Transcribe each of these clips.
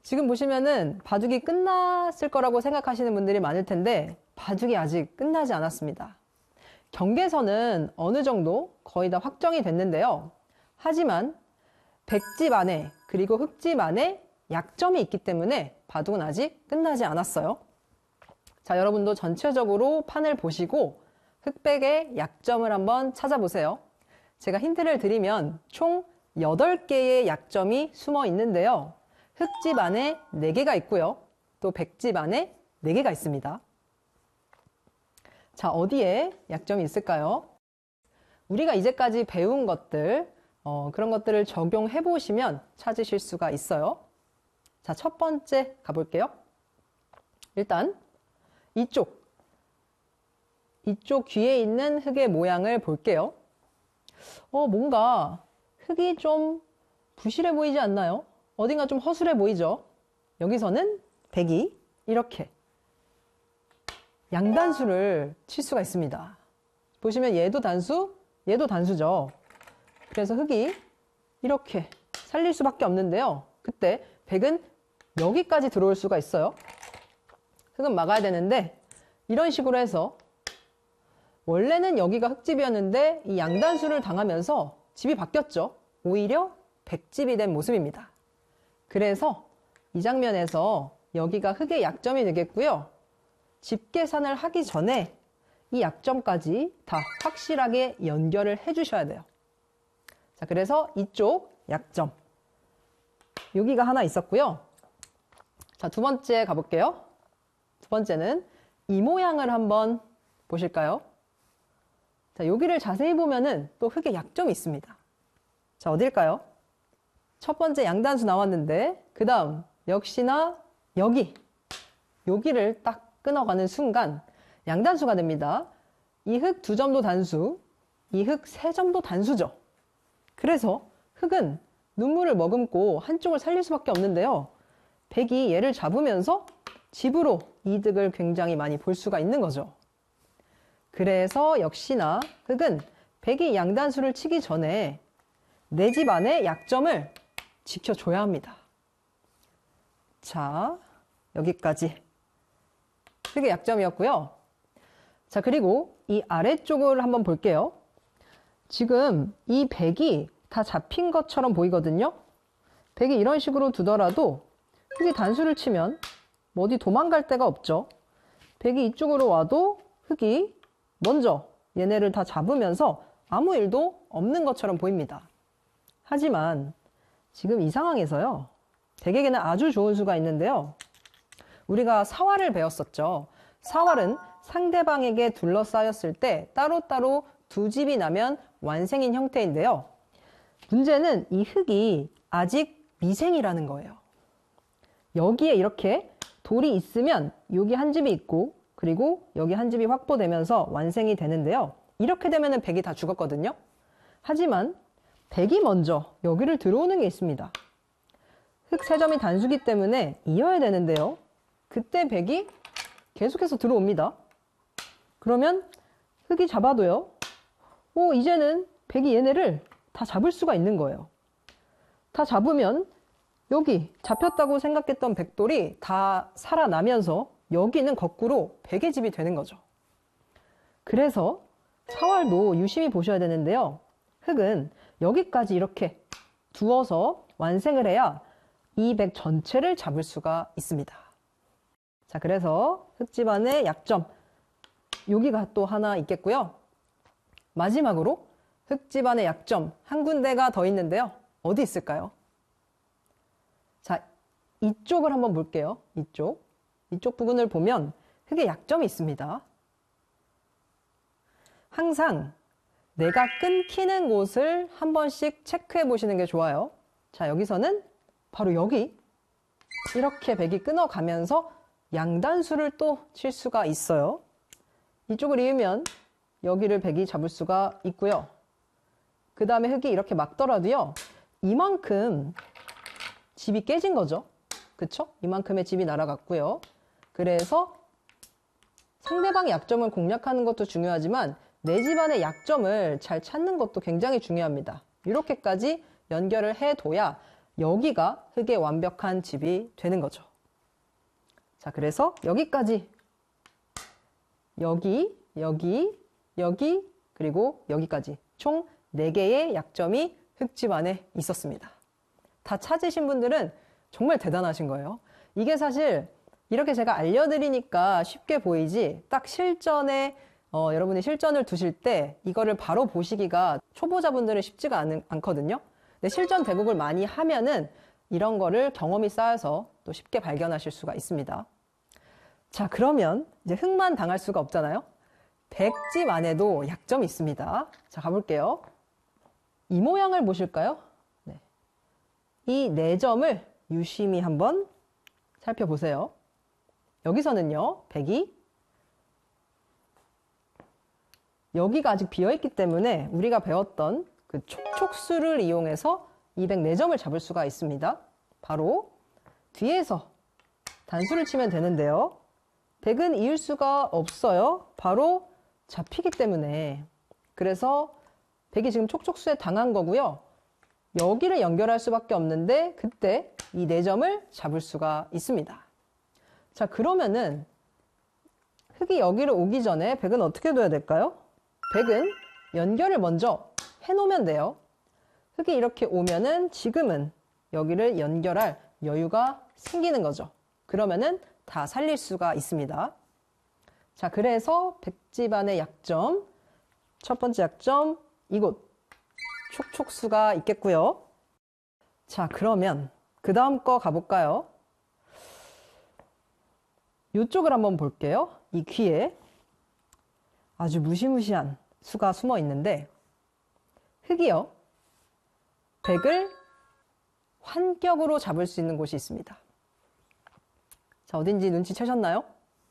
지금 보시면은 바둑이 끝났을 거라고 생각하시는 분들이 많을 텐데 바둑이 아직 끝나지 않았습니다. 경계선은 어느 정도 거의 다 확정이 됐는데요. 하지만 백집 안에 그리고 흑집 안에 약점이 있기 때문에 바둑은 아직 끝나지 않았어요. 자, 여러분도 전체적으로 판을 보시고 흑백의 약점을 한번 찾아보세요. 제가 힌트를 드리면 총 8개의 약점이 숨어 있는데요. 흑집 안에 4개가 있고요. 또 백집 안에 4개가 있습니다. 자, 어디에 약점이 있을까요? 우리가 이제까지 배운 것들, 그런 것들을 적용해 보시면 찾으실 수가 있어요. 자, 첫 번째 가볼게요. 일단 이쪽 귀에 있는 흑의 모양을 볼게요. 뭔가 흑이 좀 부실해 보이지 않나요? 어딘가 좀 허술해 보이죠? 여기서는 백이 이렇게 양단수를 칠 수가 있습니다. 보시면 얘도 단수, 얘도 단수죠. 그래서 흑이 이렇게 살릴 수밖에 없는데요. 그때 백은 여기까지 들어올 수가 있어요. 흑은 막아야 되는데 이런 식으로 해서 원래는 여기가 흑집이었는데 이 양단수를 당하면서 집이 바뀌었죠. 오히려 백집이 된 모습입니다. 그래서 이 장면에서 여기가 흑의 약점이 되겠고요. 집 계산을 하기 전에 이 약점까지 다 확실하게 연결을 해주셔야 돼요. 자, 그래서 이쪽 약점 여기가 하나 있었고요. 자, 두 번째 가볼게요. 두 번째는 이 모양을 한번 보실까요? 자, 여기를 자세히 보면은 또 흑의 약점이 있습니다. 자, 어딜까요? 첫 번째 양단수 나왔는데 그 다음 역시나 여기를 딱 끊어가는 순간 양단수가 됩니다. 이 흑 2점도 단수, 이 흑 3점도 단수죠. 그래서 흑은 눈물을 머금고 한쪽을 살릴 수밖에 없는데요. 백이 얘를 잡으면서 집으로 이득을 굉장히 많이 볼 수가 있는 거죠. 그래서 역시나 흑은 백이 양단수를 치기 전에 내 집 안의 약점을 지켜줘야 합니다. 자, 여기까지 흑의 약점이었고요. 자, 그리고 이 아래쪽을 한번 볼게요. 지금 이 백이 다 잡힌 것처럼 보이거든요. 백이 이런 식으로 두더라도 흑이 단수를 치면 뭐 어디 도망갈 데가 없죠. 백이 이쪽으로 와도 흑이 먼저 얘네를 다 잡으면서 아무 일도 없는 것처럼 보입니다. 하지만 지금 이 상황에서요. 백에게는 아주 좋은 수가 있는데요. 우리가 사활을 배웠었죠. 사활은 상대방에게 둘러싸였을 때 따로따로 두 집이 나면 완생인 형태인데요. 문제는 이 흑이 아직 미생이라는 거예요. 여기에 이렇게 돌이 있으면 여기 한 집이 있고 그리고 여기 한 집이 확보되면서 완생이 되는데요. 이렇게 되면 백이 다 죽었거든요. 하지만 백이 먼저 여기를 들어오는 게 있습니다. 흑 3점이 단수기 때문에 이어야 되는데요. 그때 백이 계속해서 들어옵니다. 그러면 흑이 잡아도요. 이제는 백이 얘네를 다 잡을 수가 있는 거예요. 다 잡으면 여기 잡혔다고 생각했던 백돌이 다 살아나면서 여기는 거꾸로 백의 집이 되는 거죠. 그래서 사활도 유심히 보셔야 되는데요. 흑은 여기까지 이렇게 두어서 완생을 해야 이 백 전체를 잡을 수가 있습니다. 자, 그래서 흑집안의 약점 여기가 또 하나 있겠고요. 마지막으로 흑집안의 약점 한 군데가 더 있는데요. 어디 있을까요? 자, 이쪽을 한번 볼게요. 이쪽 부분을 보면 흑의 약점이 있습니다. 항상 내가 끊기는 곳을 한 번씩 체크해 보시는 게 좋아요. 자, 여기서는 바로 여기 이렇게 백이 끊어가면서 양단수를 또 칠 수가 있어요. 이쪽을 이으면 여기를 백이 잡을 수가 있고요. 그 다음에 흑이 이렇게 막더라도요. 이만큼 집이 깨진 거죠. 그쵸? 이만큼의 집이 날아갔고요. 그래서 상대방의 약점을 공략하는 것도 중요하지만 내 집안의 약점을 잘 찾는 것도 굉장히 중요합니다. 이렇게까지 연결을 해둬야 여기가 흙의 완벽한 집이 되는 거죠. 자, 그래서 여기까지 여기, 여기, 여기, 그리고 여기까지 총 4개의 약점이 흙집 안에 있었습니다. 다 찾으신 분들은 정말 대단하신 거예요. 이게 사실 이렇게 제가 알려드리니까 쉽게 보이지 딱 실전에 여러분이 실전을 두실 때 이거를 바로 보시기가 초보자분들은 쉽지가 않거든요. 근데 실전 대국을 많이 하면은 이런 거를 경험이 쌓여서 또 쉽게 발견하실 수가 있습니다. 자, 그러면 이제 흙만 당할 수가 없잖아요. 백집 안에도 약점이 있습니다. 자, 가볼게요. 이 모양을 보실까요? 네. 이 4점을 유심히 한번 살펴보세요. 여기서는요, 백이 여기가 아직 비어있기 때문에 우리가 배웠던 그 촉촉수를 이용해서 204점을 잡을 수가 있습니다. 바로 뒤에서 단수를 치면 되는데요. 100은 이을 수가 없어요. 바로 잡히기 때문에. 그래서 100이 지금 촉촉수에 당한 거고요. 여기를 연결할 수밖에 없는데 그때 이 4점을 잡을 수가 있습니다. 자, 그러면은 흙이 여기를 오기 전에 100은 어떻게 둬야 될까요? 100은 연결을 먼저 해놓으면 돼요. 흙이 이렇게 오면은 지금은 여기를 연결할 여유가 생기는 거죠. 그러면은 다 살릴 수가 있습니다. 자, 그래서 백집 안의 약점, 첫 번째 약점, 이곳 촉촉수가 있겠고요. 자, 그러면 그 다음 거 가볼까요? 이쪽을 한번 볼게요. 이 귀에 아주 무시무시한 수가 숨어 있는데 흙이요, 100을 환격으로 잡을 수 있는 곳이 있습니다. 자, 어딘지 눈치채셨나요?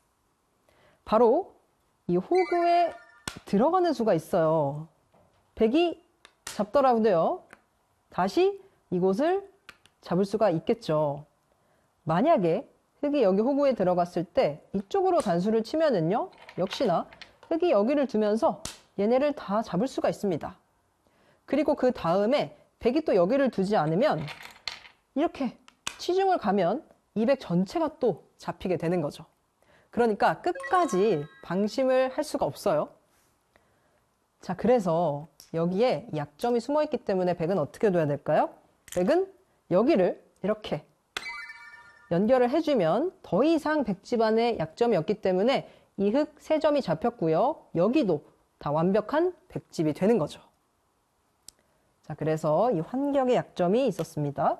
바로 이 호구에 들어가는 수가 있어요. 100이 잡더라도요, 다시 이곳을 잡을 수가 있겠죠. 만약에 흙이 여기 호구에 들어갔을 때 이쪽으로 단수를 치면은요, 역시나 흙이 여기를 두면서 얘네를 다 잡을 수가 있습니다. 그리고 그 다음에 100이 또 여기를 두지 않으면 이렇게 치중을 가면 200 전체가 또 잡히게 되는 거죠. 그러니까 끝까지 방심을 할 수가 없어요. 자, 그래서 여기에 약점이 숨어 있기 때문에 100은 어떻게 둬야 될까요? 100은 여기를 이렇게 연결을 해주면 더 이상 백집 안에 약점이 없기 때문에 이 흙 3점이 잡혔고요. 여기도 다 완벽한 백집이 되는 거죠. 자, 그래서 이 환경의 약점이 있었습니다.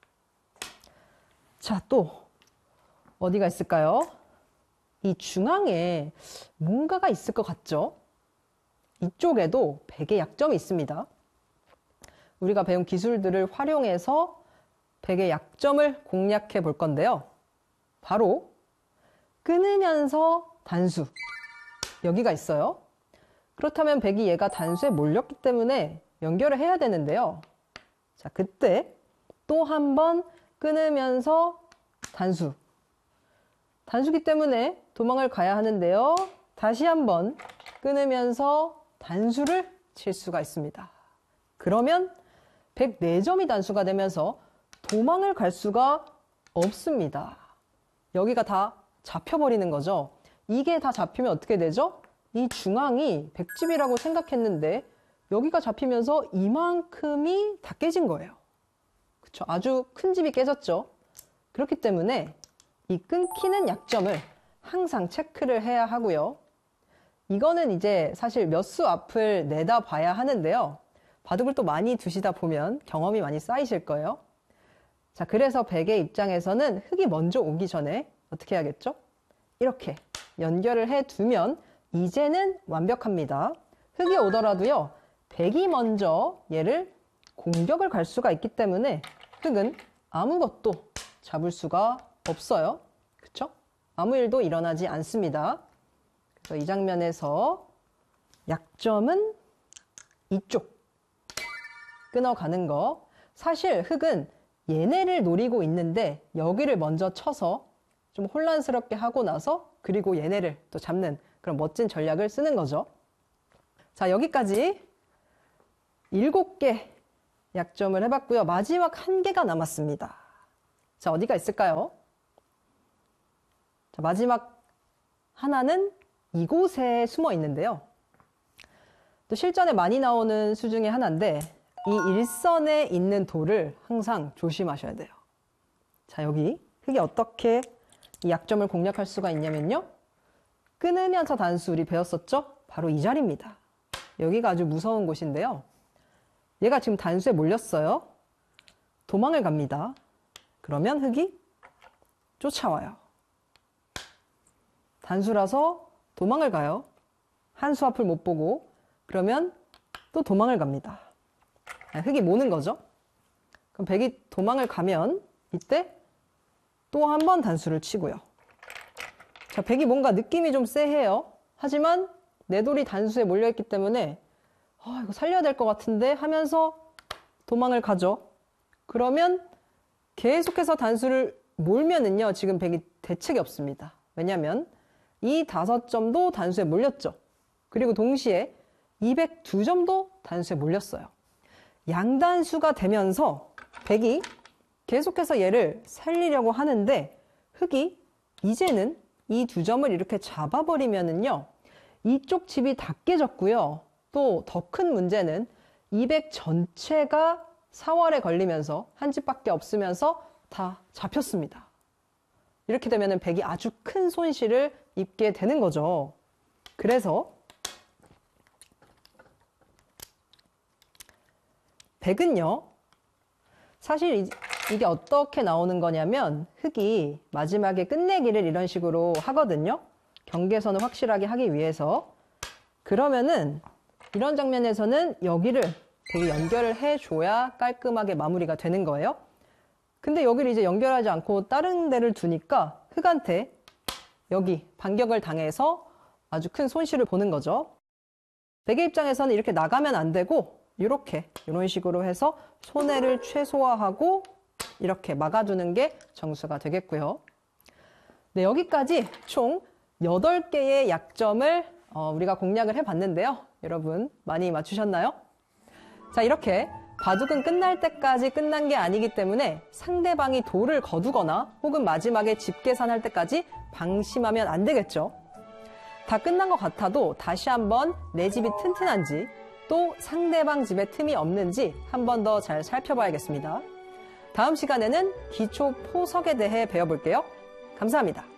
자, 또 어디가 있을까요? 이 중앙에 뭔가가 있을 것 같죠? 이쪽에도 100의 약점이 있습니다. 우리가 배운 기술들을 활용해서 100의 약점을 공략해 볼 건데요. 바로 끊으면서 단수, 여기가 있어요. 그렇다면 100이 얘가 단수에 몰렸기 때문에 연결을 해야 되는데요. 자, 그때 또 한 번 끊으면서 단수, 단수기 때문에 도망을 가야 하는데요. 다시 한번 끊으면서 단수를 칠 수가 있습니다. 그러면 104점이 단수가 되면서 도망을 갈 수가 없습니다. 여기가 다 잡혀버리는 거죠. 이게 다 잡히면 어떻게 되죠? 이 중앙이 100집이라고 생각했는데 여기가 잡히면서 이만큼이 다 깨진 거예요. 그쵸? 아주 큰 집이 깨졌죠. 그렇기 때문에 이 끊기는 약점을 항상 체크를 해야 하고요. 이거는 이제 사실 몇 수 앞을 내다 봐야 하는데요. 바둑을 또 많이 두시다 보면 경험이 많이 쌓이실 거예요. 자, 그래서 100의 입장에서는 흙이 먼저 오기 전에 어떻게 해야겠죠? 이렇게 연결을 해두면 이제는 완벽합니다. 흙이 오더라도요, 100이 먼저 얘를 공격을 갈 수가 있기 때문에 흙은 아무것도 잡을 수가 없어요. 그쵸? 아무 일도 일어나지 않습니다. 그래서 이 장면에서 약점은 이쪽 끊어가는 거. 사실 흙은 얘네를 노리고 있는데 여기를 먼저 쳐서 좀 혼란스럽게 하고 나서 그리고 얘네를 또 잡는 그런 멋진 전략을 쓰는 거죠. 자, 여기까지 7개 약점을 해봤고요. 마지막 한 개가 남았습니다. 자, 어디가 있을까요? 자, 마지막 하나는 이곳에 숨어 있는데요. 또 실전에 많이 나오는 수 중에 하나인데 이 일선에 있는 돌을 항상 조심하셔야 돼요. 자, 여기 흙이 어떻게 이 약점을 공략할 수가 있냐면요. 끊으면서 단수 우리 배웠었죠? 바로 이 자리입니다. 여기가 아주 무서운 곳인데요. 얘가 지금 단수에 몰렸어요. 도망을 갑니다. 그러면 흙이 쫓아와요. 단수라서 도망을 가요. 한 수 앞을 못 보고 그러면 또 도망을 갑니다. 흙이 모는 거죠. 그럼 백이 도망을 가면 이때 또 한 번 단수를 치고요. 자, 백이 뭔가 느낌이 좀 쎄해요. 하지만 내 돌이 단수에 몰려있기 때문에 이거 살려야 될 것 같은데 하면서 도망을 가죠. 그러면 계속해서 단수를 몰면은요. 지금 백이 대책이 없습니다. 왜냐하면 이 5점도 단수에 몰렸죠. 그리고 동시에 202점도 단수에 몰렸어요. 양단수가 되면서 백이 계속해서 얘를 살리려고 하는데 흙이 이제는 이 2점을 이렇게 잡아버리면은요. 이쪽 집이 다 깨졌고요. 또 더 큰 문제는 200 전체가 사월에 걸리면서 한 집밖에 없으면서 다 잡혔습니다. 이렇게 되면은 백이 아주 큰 손실을 입게 되는 거죠. 그래서 백은요. 사실 이게 어떻게 나오는 거냐면 흙이 마지막에 끝내기를 이런 식으로 하거든요. 경계선을 확실하게 하기 위해서. 그러면은 이런 장면에서는 여기를 되게 연결을 해줘야 깔끔하게 마무리가 되는 거예요. 근데 여기를 이제 연결하지 않고 다른 데를 두니까 흙한테 여기 반격을 당해서 아주 큰 손실을 보는 거죠. 백의 입장에서는 이렇게 나가면 안 되고 이런 식으로 해서 손해를 최소화하고 이렇게 막아두는 게 정수가 되겠고요. 네, 여기까지 총 8개의 약점을 우리가 공략을 해봤는데요. 여러분 많이 맞추셨나요? 자, 이렇게 바둑은 끝날 때까지 끝난 게 아니기 때문에 상대방이 돌을 거두거나 혹은 마지막에 집 계산할 때까지 방심하면 안 되겠죠. 다 끝난 것 같아도 다시 한번 내 집이 튼튼한지 또 상대방 집에 틈이 없는지 한 번 더 잘 살펴봐야겠습니다. 다음 시간에는 기초 포석에 대해 배워볼게요. 감사합니다.